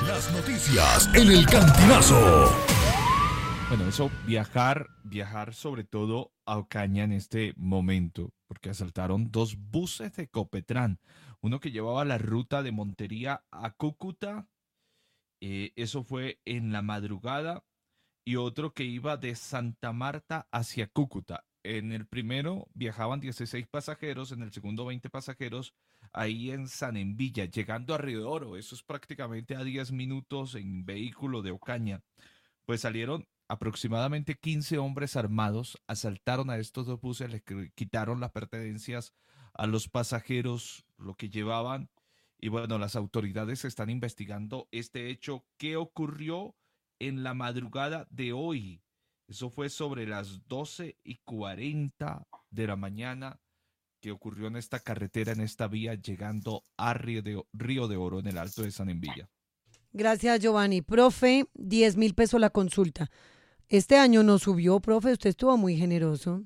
Las noticias en el Cantinazo. Bueno, eso, viajar sobre todo a Ocaña en este momento, porque asaltaron dos buses de Copetrán, uno que llevaba la ruta de Montería a Cúcuta, eso fue en la madrugada, y otro que iba de Santa Marta hacia Cúcuta. En el primero viajaban 16 pasajeros, en el segundo 20 pasajeros, ahí en San Envilla, llegando a Río de Oro, eso es prácticamente a 10 minutos en vehículo de Ocaña. Pues salieron aproximadamente 15 hombres armados, asaltaron a estos dos buses, les quitaron las pertenencias a los pasajeros, lo que llevaban, y bueno, las autoridades están investigando este hecho. ¿Qué ocurrió en la madrugada de hoy? Eso fue sobre las 12:40 de la mañana que ocurrió en esta carretera, en esta vía, llegando a Río de Oro, en el Alto de San Envilla. Gracias, Giovanni. Profe, 10.000 pesos la consulta. Este año no subió, profe, usted estuvo muy generoso.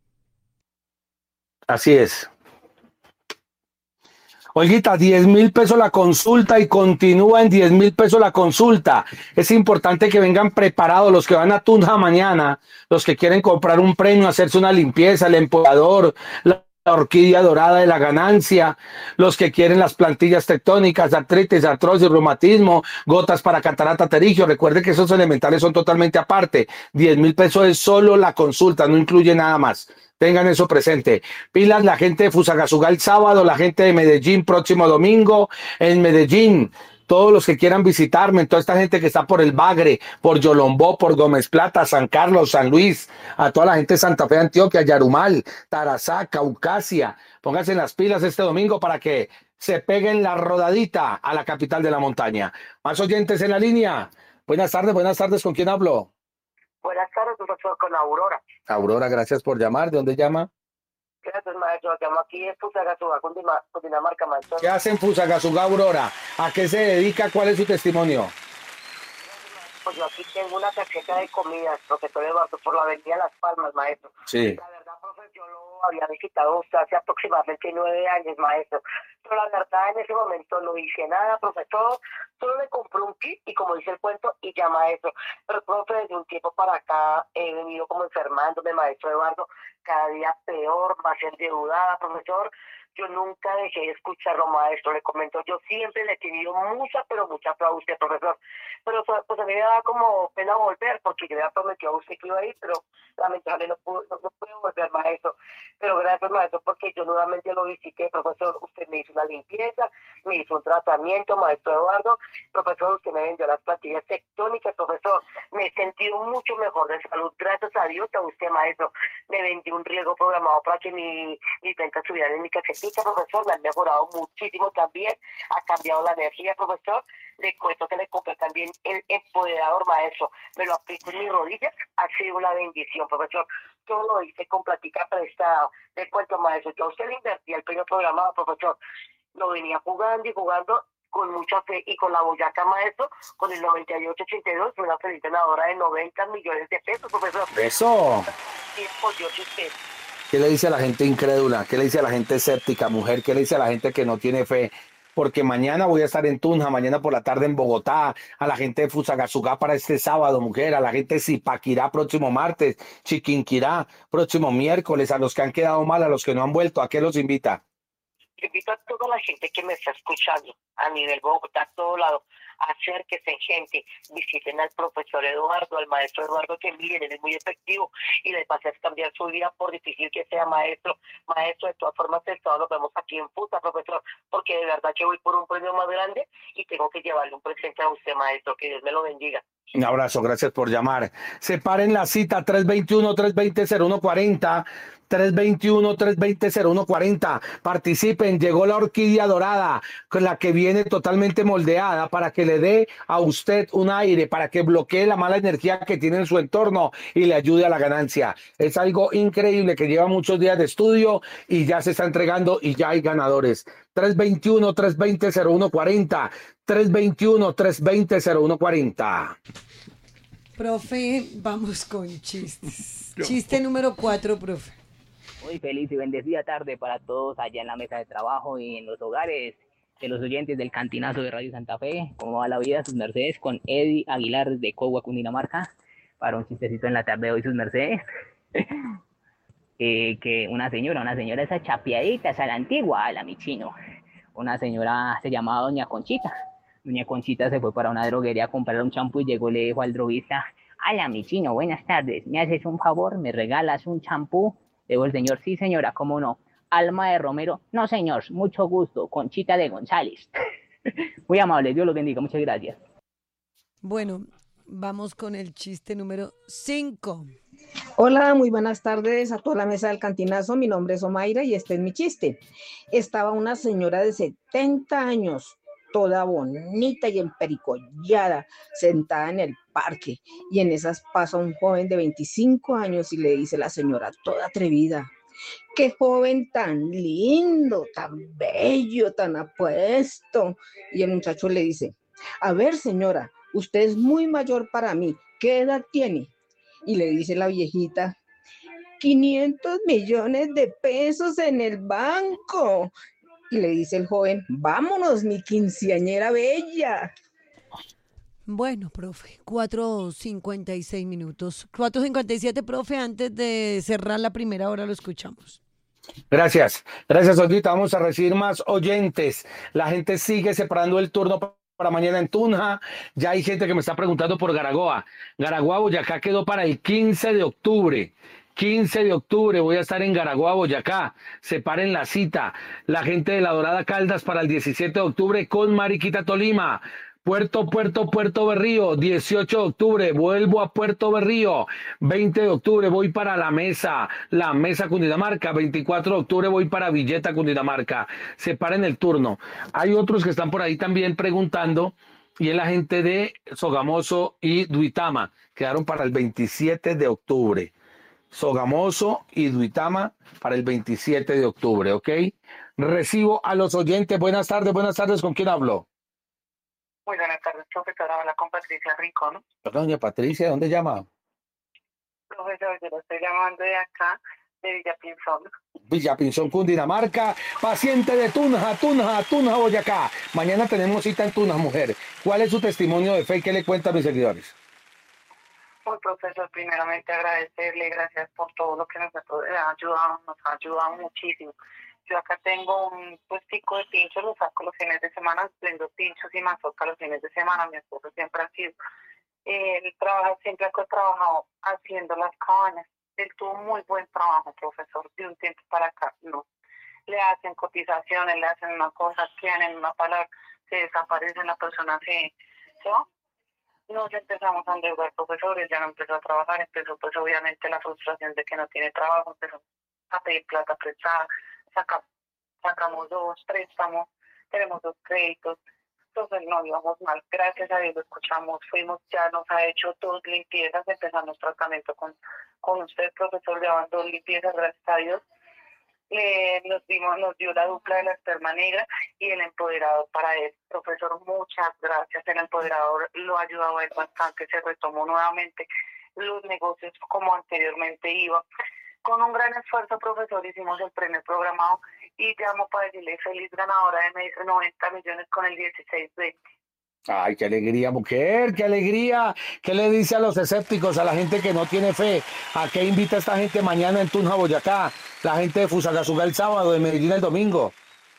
Así es. Olguita, 10.000 pesos la consulta y continúa en 10.000 pesos la consulta. Es importante que vengan preparados los que van a Tunja mañana, los que quieren comprar un premio, hacerse una limpieza, el empollador, la orquídea dorada de la ganancia, los que quieren las plantillas tectónicas, artritis, artrosis, reumatismo, gotas para catarata pterigio. Recuerde que esos elementales son totalmente aparte. 10.000 pesos es solo la consulta, no incluye nada más. Tengan eso presente. Pilas la gente de Fusagasugá el sábado, la gente de Medellín próximo domingo en Medellín. Todos los que quieran visitarme, toda esta gente que está por el Bagre, por Yolombó, por Gómez Plata, San Carlos, San Luis, a toda la gente de Santa Fe, Antioquia, Yarumal, Tarazá, Caucasia. Pónganse en las pilas este domingo para que se peguen la rodadita a la capital de la montaña. Más oyentes en la línea. Buenas tardes. ¿Con quién hablo? Buenas tardes, profesor, con Aurora. Aurora, gracias por llamar. ¿De dónde llama? Gracias, maestro. Llamo aquí en Fusagasugá, Cundinamarca, maestro. ¿Qué hace en Fusagasugá, Aurora? ¿A qué se dedica? ¿Cuál es su testimonio? Pues yo aquí tengo una tarjeta de comidas, profesor Eduardo, por la avenida Las Palmas, maestro. Sí. La verdad, profesor, yo lo había visitado a usted hace aproximadamente 9 años, maestro. Pero la verdad, en ese momento no hice nada, profesor. Solo le compré un kit y como dice el cuento, y ya, maestro. Pero, profe, desde un tiempo para acá he venido como enfermándome, maestro Eduardo, cada día peor, más endeudada, profesor. Yo nunca dejé de escucharlo, maestro, le comento. Yo siempre le he tenido mucha, pero mucha fe a usted, profesor. Pero pues a mí me daba como pena volver, porque yo había prometido a usted que iba a ir, pero lamentablemente no pude volver, maestro. Pero gracias, maestro, porque yo nuevamente lo visité, profesor. Usted me hizo una limpieza, me hizo un tratamiento, maestro Eduardo. Profesor, usted me vendió las plantillas tectónicas, profesor. Me he sentido mucho mejor de salud, gracias a Dios, a usted, maestro. Me vendí un riego programado para que mis ventas subieran en mi casetita, profesor. Me han mejorado muchísimo también. Ha cambiado la energía, profesor. Le cuento que le compré también el empoderador, maestro. Me lo aplico en mis rodillas. Ha sido una bendición, profesor. Todo lo hice con platica prestada. Le cuento, maestro, yo a usted le invertí el premio programado, profesor. Lo venía jugando y jugando con mucha fe y con la boyaca, maestro, con el 98-82, fue una feliz ganadora de 90 millones de pesos, profesor. Eso. Por Dios y usted. ¿Qué le dice a la gente incrédula? ¿Qué le dice a la gente escéptica, mujer? ¿Qué le dice a la gente que no tiene fe? Porque mañana voy a estar en Tunja, mañana por la tarde en Bogotá, a la gente de Fusagasugá para este sábado, mujer, a la gente de Zipaquirá próximo martes, Chiquinquirá próximo miércoles, a los que han quedado mal, a los que no han vuelto, ¿a qué los invita? Invito a toda la gente que me está escuchando a nivel Bogotá, a todo lado, acérquese, gente, visiten al profesor Eduardo, al maestro Eduardo, que miren, él es muy efectivo y les va a hacer cambiar su vida, por difícil que sea, maestro. Maestro, de todas formas, el sábado nos vemos aquí en Fusa, profesor, porque de verdad que voy por un premio más grande y tengo que llevarle un presente a usted, maestro. Que Dios me lo bendiga. Un abrazo, gracias por llamar. Separen la cita 321-320-0140. 321-320-0140. Participen, llegó la orquídea dorada, con la que viene totalmente moldeada para que le dé a usted un aire, para que bloquee la mala energía que tiene en su entorno y le ayude a la ganancia. Es algo increíble que lleva muchos días de estudio y ya se está entregando y ya hay ganadores. 321-320-0140. 321-320-0140. Profe, vamos con chistes. Chiste número 4, profe. Muy feliz y bendecida tarde para todos allá en la mesa de trabajo y en los hogares. de los oyentes del Cantinazo de Radio Santa Fe. ¿Cómo va la vida, sus mercedes? Con Eddie Aguilar de Cogua, Cundinamarca, para un chistecito en la tarde de hoy, sus mercedes. Que una señora esa chapeadita, esa a la antigua, a la mi chino. Una señora se llamaba Doña Conchita. Doña Conchita se fue para una droguería a comprar un champú y llegó y le dijo al droguista: hola, mi chino, buenas tardes, ¿me haces un favor? ¿Me regalas un champú? Le dijo el señor: sí, señora, ¿cómo no? Alma de Romero. No, señor, mucho gusto, Conchita de González. Muy amable, Dios los bendiga, muchas gracias. Bueno, vamos con el chiste número 5. Hola, muy buenas tardes a toda la mesa del Cantinazo. Mi nombre es Omaira y este es mi chiste. Estaba una señora de 70 años, toda bonita y empericollada, sentada en el parque. Y en esas pasa un joven de 25 años y le dice la señora, toda atrevida: qué joven tan lindo, tan bello, tan apuesto. Y el muchacho le dice: a ver, señora, usted es muy mayor para mí, ¿qué edad tiene? Y le dice la viejita: 500 millones de pesos en el banco. Y le dice el joven: vámonos, mi quinceañera bella. Bueno, profe, 4:56 minutos. 4:57, profe, antes de cerrar la primera hora lo escuchamos. Gracias, gracias, Olguita. Vamos a recibir más oyentes. La gente sigue separando el turno para mañana en Tunja. Ya hay gente que me está preguntando por Garagoa. Garagoa, Boyacá quedó para el 15 de octubre. 15 de octubre voy a estar en Garagoa, Boyacá. Separen la cita. La gente de La Dorada Caldas para el 17 de octubre con Mariquita, Tolima. Puerto Berrío, 18 de octubre, vuelvo a Puerto Berrío. 20 de octubre voy para La Mesa Cundinamarca. 24 de octubre voy para Villeta, Cundinamarca. Separen el turno. Hay otros que están por ahí también preguntando, y es la gente de Sogamoso y Duitama. Quedaron para el 27 de octubre. Sogamoso y Duitama para el 27 de octubre, ¿ok? Recibo a los oyentes. Buenas tardes, ¿con quién hablo? Muy buenas tardes, profesor. Habla con Patricia Rincón. Hola, doña Patricia, ¿dónde llama? Profesor, yo lo estoy llamando de acá, de Villapinzón. Villapinzón, Cundinamarca. Paciente de Tunja, Boyacá. Mañana tenemos cita en Tunja, mujer. ¿Cuál es su testimonio de fe? ¿Qué le cuenta a mis seguidores? Pues, profesor, primeramente agradecerle, gracias por todo lo que nos ha ayudado muchísimo. Yo acá tengo un puestico de pinchos, lo saco los fines de semana, vendo pinchos y mazorca los fines de semana. Mi esposo siempre ha sido, él trabaja, siempre ha trabajado haciendo las cabañas. Él tuvo muy buen trabajo, profesor, de un tiempo para acá, no. Le hacen cotizaciones, le hacen una cosa, tienen una palabra, se desaparece la persona, se va. Nos empezamos a endeudar, profesor, él ya no empezó a trabajar, empezó pues obviamente la frustración de que no tiene trabajo, empezó a pedir plata prestada. Sacamos 2 préstamos, tenemos 2 créditos, entonces no íbamos mal, gracias a Dios lo escuchamos, ya nos ha hecho 2 limpiezas, empezamos tratamiento con usted, profesor, llevan 2 limpiezas, gracias a Dios. Nos dio la dupla de la esperma negra y el empoderador para él. Profesor, muchas gracias, el empoderador lo ha ayudado a él bastante, se retomó nuevamente los negocios como anteriormente iba. Con un gran esfuerzo, profesor, hicimos el premio programado y llamo para decirle feliz ganadora de 90 millones con el 1620. Ay, qué alegría, mujer, qué alegría. ¿Qué le dice a los escépticos, a la gente que no tiene fe? ¿A qué invita esta gente mañana en Tunja, Boyacá? La gente de Fusagasugá el sábado, de Medellín el domingo.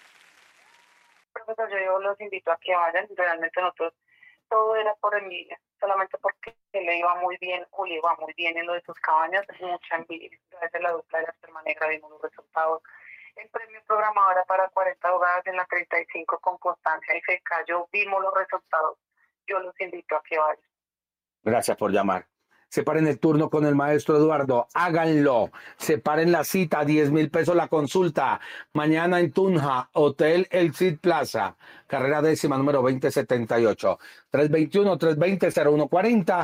Profesor, yo los invito a que vayan. Realmente nosotros, todo era por envidia, solamente porque le iba muy bien o le iba muy bien en lo de sus cabañas, mucha envidia. Gracias a la dupla de la esperma negra vimos los resultados. El premio programado era para 40 abogadas en la 35 con constancia y se cayó, vimos los resultados. Yo los invito a que vayan. Gracias por llamar. Separen el turno con el maestro Eduardo, háganlo. Separen la cita, 10,000 pesos la consulta. Mañana en Tunja, Hotel El Cid Plaza, carrera décima, número 2078. 321-320-0140,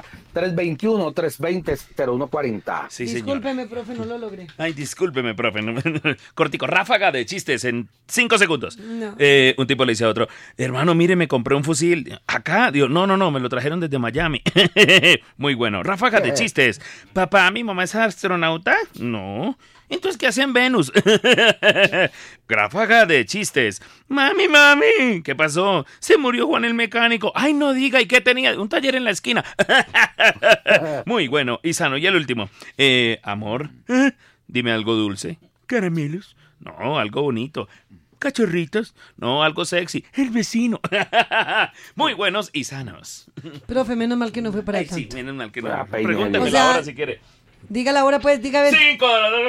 321-320-0140. Sí, Discúlpeme, profe, no lo logré. Ay, discúlpeme, profe. Cortico, ráfaga de chistes en 5 segundos. No. Un tipo le dice a otro: hermano, mire, me compré un fusil. ¿Acá? Digo, no, me lo trajeron desde Miami. Muy bueno. Ráfaga Ráfaga de chistes. Papá, ¿mi mamá es astronauta? No. Entonces, ¿qué hace en Venus? Ráfaga de chistes. Mami, ¿qué pasó? Se murió Juan el mecánico. Ay, no diga, ¿y qué tenía? Un taller en la esquina. Muy bueno y sano. Y el último. Amor, dime algo dulce. ¿Caramelos? No, algo bonito. ¿Cachorritos? No, algo sexy. El vecino. Muy buenos y sanos. Profe, menos mal que no fue para Ay, el sí, canto. menos mal que no. Peinado. Pregúnteme O sea, ahora si quiere. Diga la hora, pues, diga a ver. 5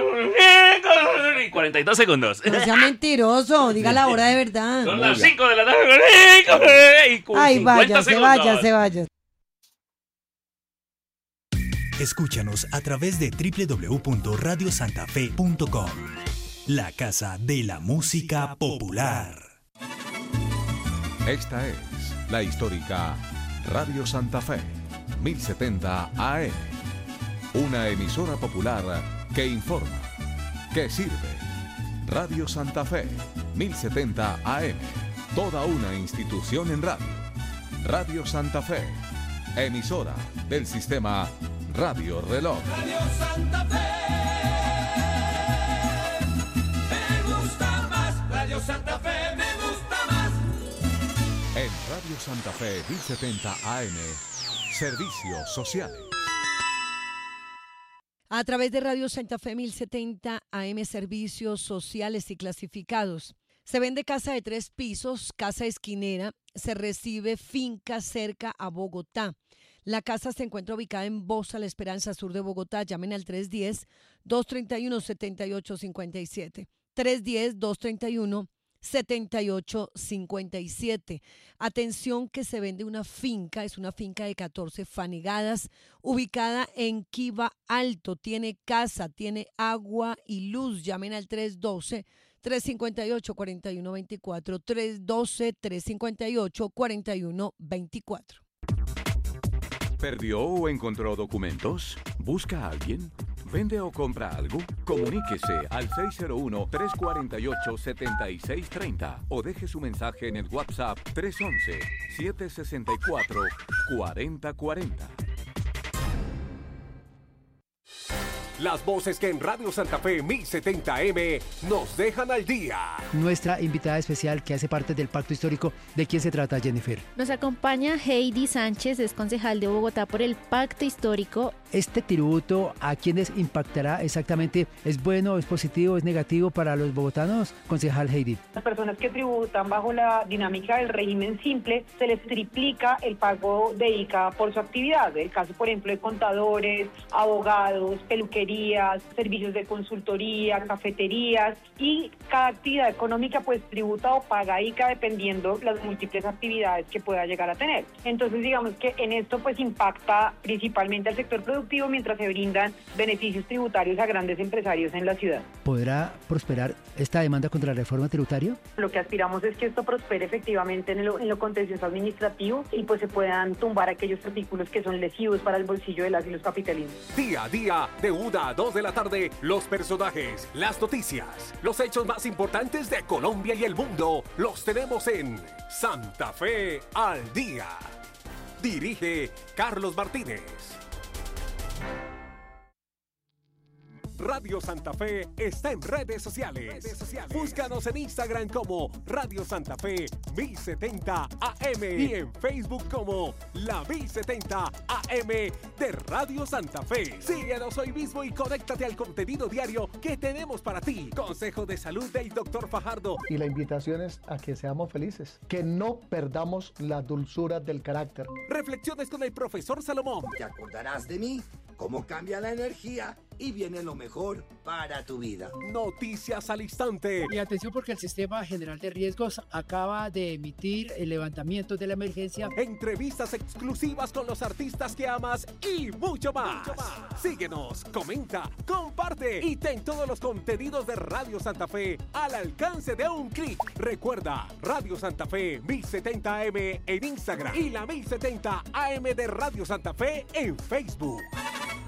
y 42 segundos. No sea mentiroso, diga la hora de verdad. Son las 5 de la tarde y con Ay, 50 vaya, se segundos. vaya, se vaya. Escúchanos a través de www.radiosantafe.com. La casa de la música popular. Esta es la histórica Radio Santa Fe, 1070 AM. Una emisora popular que informa, que sirve. Radio Santa Fe, 1070 AM. Toda una institución en radio. Radio Santa Fe, emisora del sistema Radio Reloj. Radio Santa Fe, me gusta más. Radio Santa Fe, me gusta más. En Radio Santa Fe 1070 AM, servicios sociales. A través de Radio Santa Fe 1070 AM, servicios sociales y clasificados. Se vende casa de 3 pisos, casa esquinera. Se recibe finca cerca a Bogotá. La casa se encuentra ubicada en Bosa, La Esperanza, sur de Bogotá. Llamen al 310-231-7857. 310-231-7857. Atención que se vende una finca, es una finca de 14 fanegadas, ubicada en Quiva Alto. Tiene casa, tiene agua y luz. Llamen al 312-358-4124. 312-358-4124. ¿Perdió o encontró documentos? ¿Busca a alguien? ¿Vende o compra algo? Comuníquese al 601-348-7630 o deje su mensaje en el WhatsApp 311-764-4040. Las voces que en Radio Santa Fe 1070M nos dejan al día. Nuestra invitada especial que hace parte del pacto histórico, ¿de quién se trata, Jennifer? Nos acompaña Heidi Sánchez, es concejal de Bogotá por el pacto histórico. ¿Este tributo a quiénes impactará exactamente? ¿Es bueno, es positivo, es negativo para los bogotanos, concejal Heidi? Las personas que tributan bajo la dinámica del régimen simple, se les triplica el pago de ICA por su actividad. El caso, por ejemplo, de contadores, abogados, peluquerías, servicios de consultoría, cafeterías, y cada actividad económica pues tributa o paga ICA dependiendo las múltiples actividades que pueda llegar a tener. Entonces digamos que en esto pues impacta principalmente al sector productivo mientras se brindan beneficios tributarios a grandes empresarios en la ciudad. ¿Podrá prosperar esta demanda contra la reforma tributaria? Lo que aspiramos es que esto prospere efectivamente en lo contencioso administrativo y pues se puedan tumbar aquellos artículos que son lesivos para el bolsillo de las y los capitalinos. Día a día, de 1 a 2 de la tarde, los personajes, las noticias, los hechos más importantes de Colombia y el mundo, los tenemos en Santa Fe al Día. Dirige Carlos Martínez. Radio Santa Fe está en redes sociales. Búscanos en Instagram como Radio Santa Fe 1070 AM y en Facebook como La 1070 AM de Radio Santa Fe. Síguenos hoy mismo y conéctate al contenido diario que tenemos para ti. Consejo de salud del Dr. Fajardo. Y la invitación es a que seamos felices, que no perdamos la dulzura del carácter. Reflexiones con el profesor Salomón. Te acordarás de mí, cómo cambia la energía y viene lo mejor para tu vida. Noticias al instante. Y atención porque el Sistema General de Riesgos acaba de emitir el levantamiento de la emergencia. Entrevistas exclusivas con los artistas que amas y mucho más. Síguenos, comenta, comparte y ten todos los contenidos de Radio Santa Fe al alcance de un clic. Recuerda, Radio Santa Fe 1070 AM en Instagram y la 1070 AM de Radio Santa Fe en Facebook.